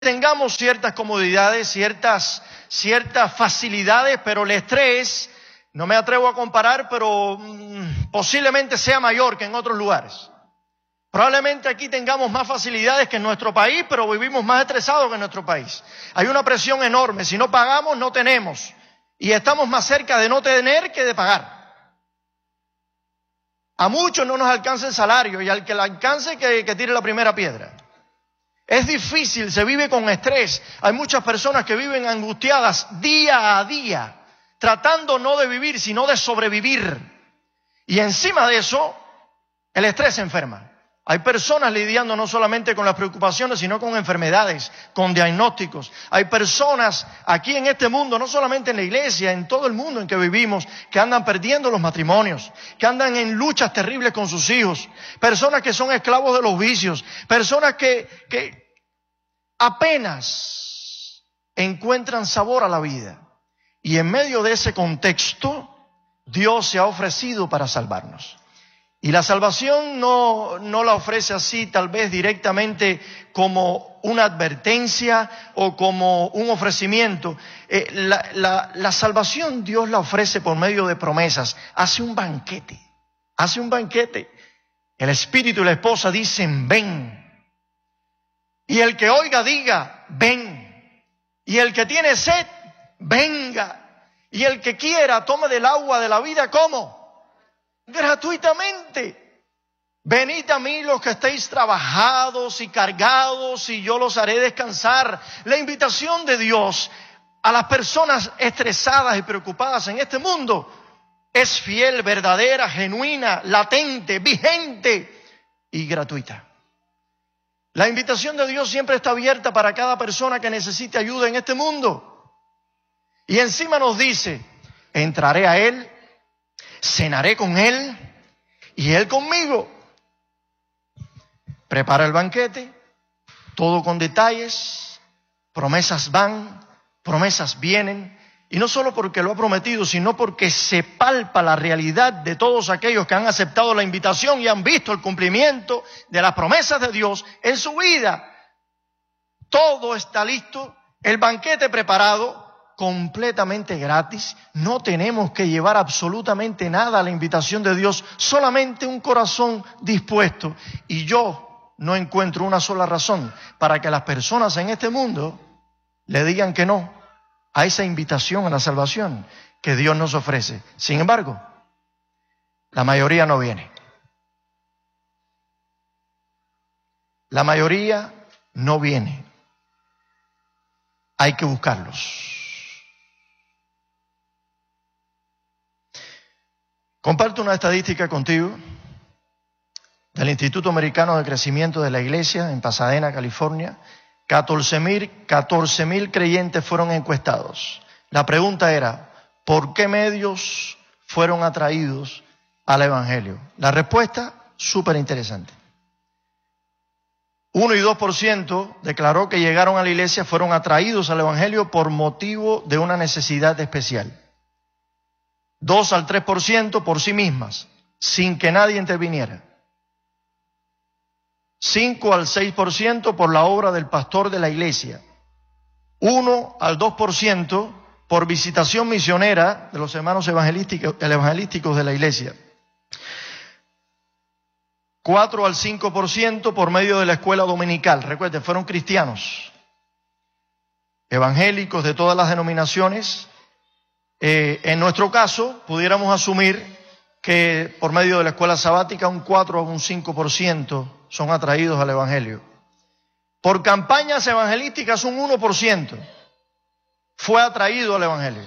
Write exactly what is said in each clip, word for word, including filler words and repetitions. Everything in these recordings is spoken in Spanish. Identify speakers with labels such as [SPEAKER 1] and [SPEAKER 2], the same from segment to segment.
[SPEAKER 1] tengamos ciertas comodidades, ciertas, ciertas facilidades, pero el estrés, no me atrevo a comparar, pero mmm, posiblemente sea mayor que en otros lugares. Probablemente aquí tengamos más facilidades que en nuestro país, pero vivimos más estresados que en nuestro país. Hay una presión enorme. Si no pagamos, no tenemos. Y estamos más cerca de no tener que de pagar. A muchos no nos alcanza el salario y al que le alcance que, que tire la primera piedra. Es difícil, se vive con estrés. Hay muchas personas que viven angustiadas día a día, tratando no de vivir, sino de sobrevivir. Y encima de eso, el estrés enferma. Hay personas lidiando no solamente con las preocupaciones, sino con enfermedades, con diagnósticos. Hay personas aquí en este mundo, no solamente en la iglesia, en todo el mundo en que vivimos, que andan perdiendo los matrimonios, que andan en luchas terribles con sus hijos. Personas que son esclavos de los vicios. Personas que, que apenas encuentran sabor a la vida. Y en medio de ese contexto, Dios se ha ofrecido para salvarnos. Y la salvación no, no la ofrece así, tal vez directamente como una advertencia o como un ofrecimiento. Eh, la, la, la salvación Dios la ofrece por medio de promesas. Hace un banquete, hace un banquete. El espíritu y la esposa dicen, ven. Y el que oiga diga, ven. Y el que tiene sed, venga. Y el que quiera, tome del agua de la vida, ¿cómo? Gratuitamente. Venid a mí los que estéis trabajados y cargados y yo los haré descansar. La invitación de Dios a las personas estresadas y preocupadas en este mundo es fiel, verdadera, genuina, latente, vigente y gratuita. La invitación de Dios siempre está abierta para cada persona que necesite ayuda en este mundo. Y encima nos dice, entraré a Él, cenaré con Él y Él conmigo. Prepara el banquete, todo con detalles, promesas van, promesas vienen, y no solo porque lo ha prometido, sino porque se palpa la realidad de todos aquellos que han aceptado la invitación y han visto el cumplimiento de las promesas de Dios en su vida. Todo está listo, el banquete preparado, completamente gratis. No tenemos que llevar absolutamente nada a la invitación de Dios, solamente un corazón dispuesto. Y yo no encuentro una sola razón para que las personas en este mundo le digan que no a esa invitación a la salvación que Dios nos ofrece. Sin embargo, la mayoría no viene. La mayoría no viene. Hay que buscarlos. Comparto una estadística contigo del Instituto Americano de Crecimiento de la Iglesia en Pasadena, California. catorce mil creyentes fueron encuestados. La pregunta era, ¿por qué medios fueron atraídos al Evangelio? La respuesta, súper interesante. uno y dos por ciento declaró que llegaron a la iglesia, fueron atraídos al Evangelio por motivo de una necesidad especial. dos al tres por ciento por sí mismas, sin que nadie interviniera. cinco al seis por ciento por la obra del pastor de la iglesia. uno al dos por ciento por visitación misionera de los hermanos evangelísticos, evangelísticos de la iglesia. cuatro al cinco por ciento por medio de la escuela dominical. Recuerden, fueron cristianos, evangélicos de todas las denominaciones. Eh, en nuestro caso, pudiéramos asumir que por medio de la escuela sabática un cuatro o un cinco por ciento son atraídos al Evangelio. Por campañas evangelísticas un uno por ciento fue atraído al Evangelio.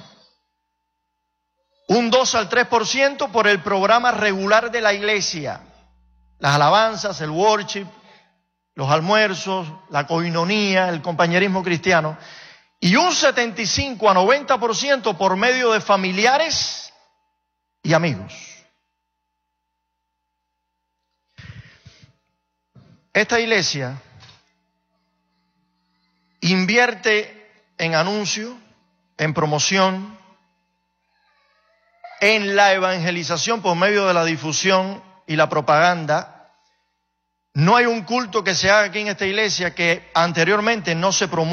[SPEAKER 1] Un dos al tres por ciento por el programa regular de la iglesia. Las alabanzas, el worship, los almuerzos, la coinonía, el compañerismo cristiano. Y un setenta y cinco a noventa por ciento por medio de familiares y amigos. Esta iglesia invierte en anuncio, en promoción, en la evangelización por medio de la difusión y la propaganda. No hay un culto que se haga aquí en esta iglesia que anteriormente no se promueva